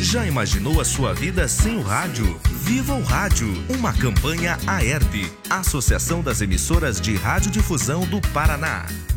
Já imaginou a sua vida sem o rádio? Viva o Rádio, uma campanha AERP, Associação das Emissoras de Radiodifusão do Paraná.